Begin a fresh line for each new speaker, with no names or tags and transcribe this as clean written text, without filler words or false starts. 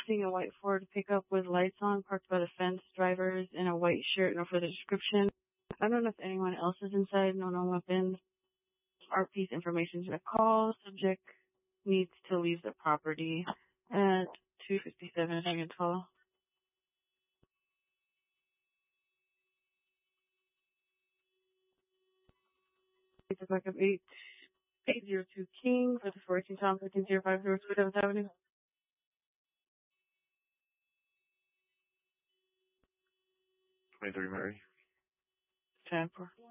seeing a white Ford pickup with lights on, parked by the fence, drivers in a white shirt, no further description. I don't know if anyone else is inside, no known weapons. RP's information to the call. Subject needs to leave the property at 257 Hagen Tall. It's a backup 802 King for the 14 Tom 1505 North 7th Avenue.
23 Mary.
10-4.